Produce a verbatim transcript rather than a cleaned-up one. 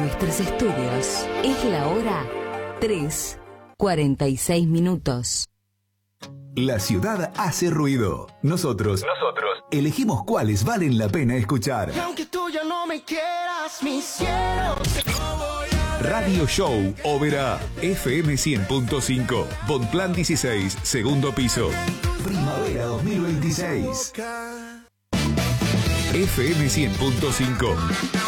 nuestros estudios. Es la hora tres cuarenta y seis minutos. La ciudad hace ruido. Nosotros, nosotros elegimos cuáles valen la pena escuchar. Aunque tú ya no me quieras, mi cielo. Radio Show Oberá, F M cien punto cinco, Bonplan dieciséis, segundo piso. Primavera dos mil veintiséis. F M cien punto cinco.